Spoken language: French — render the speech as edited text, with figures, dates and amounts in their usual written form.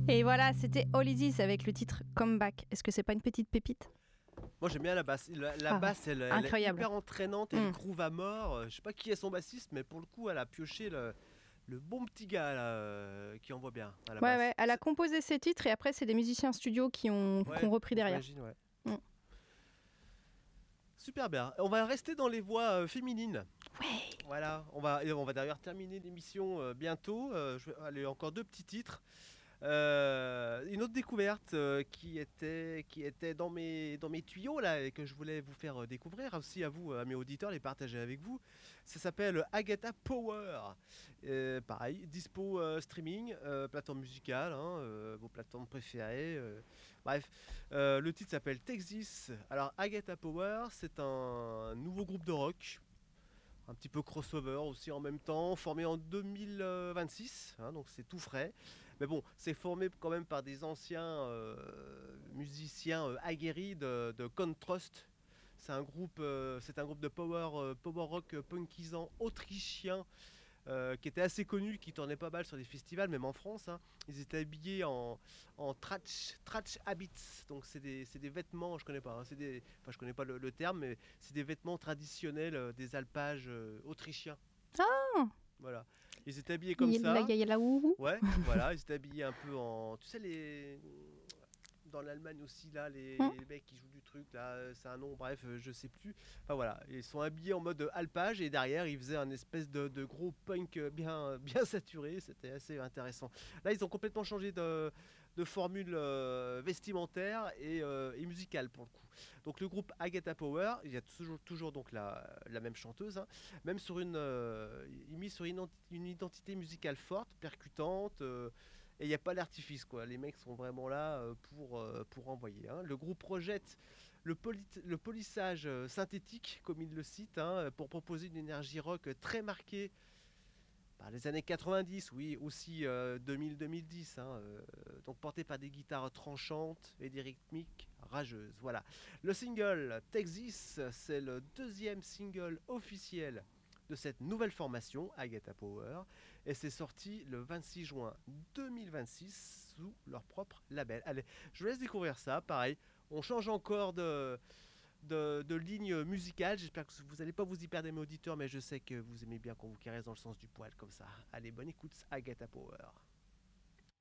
Et voilà, c'était All Is This avec le titre Comeback. Est-ce que c'est pas une petite pépite? Moi j'aime bien la basse. La Ah, basse, elle est incroyable. hyper entraînante, elle groove à mort. Je sais pas qui est son bassiste, mais pour le coup, elle a pioché le bon petit gars là, qui envoie bien à la Ouais, basse. ouais. Elle a composé ses titres et après, c'est des musiciens studio qui ont repris derrière. J'imagine, ouais. Mm. Super bien. On va rester dans les voix féminines. Ouais. Voilà, on va d'ailleurs terminer l'émission bientôt. Je vais aller encore 2 petits titres. Une autre découverte qui était dans mes tuyaux là et que je voulais vous faire découvrir aussi à vous, à mes auditeurs, les partager avec vous. Ça s'appelle Agatha Power. Pareil, dispo streaming, plateforme musicale, hein, vos plateformes préférées. Bref, le titre s'appelle Texas. Alors Agatha Power, c'est un nouveau groupe de rock. Un petit peu crossover aussi en même temps, formé en 2026, hein, donc c'est tout frais. Mais bon, c'est formé quand même par des anciens musiciens aguerris de Contrast. C'est un groupe de power rock punkisant autrichien qui était assez connu, qui tournait pas mal sur des festivals, même en France. Hein. Ils étaient habillés en trash habits, donc c'est des vêtements, je connais pas, hein, je connais pas le terme, mais c'est des vêtements traditionnels des alpages autrichiens. Ah, Voilà. Ils étaient habillés comme la ça. gaïa la ouhou. Ouais, voilà, ils étaient habillés un peu en. Tu sais, dans l'Allemagne aussi, là, les mecs qui jouent du truc, là, c'est un nom, bref, je sais plus. Enfin voilà, ils sont habillés en mode alpage et derrière, ils faisaient un espèce de gros punk bien saturé. C'était assez intéressant. Là, ils ont complètement changé de formule vestimentaire et musicale pour le coup. Donc le groupe Agatha Power, il y a toujours donc la même chanteuse, hein, même sur il mise sur une identité musicale forte, percutante. Et il n'y a pas d'artifice, quoi. Les mecs sont vraiment là pour envoyer. Hein. Le groupe projette le polissage synthétique, comme il le cite, hein, pour proposer une énergie rock très marquée par les années 90, oui, aussi 2000-2010. Hein, donc portée par des guitares tranchantes et des rythmiques rageuses. Voilà. Le single Texas, c'est le 2e single officiel de cette nouvelle formation, Agatha Power, et c'est sorti le 26 juin 2026 sous leur propre label. Allez, je vous laisse découvrir ça, pareil, on change encore de ligne musicale, j'espère que vous n'allez pas vous y perdre mes auditeurs, mais je sais que vous aimez bien qu'on vous caresse dans le sens du poil comme ça. Allez, bonne écoute, Agatha Power.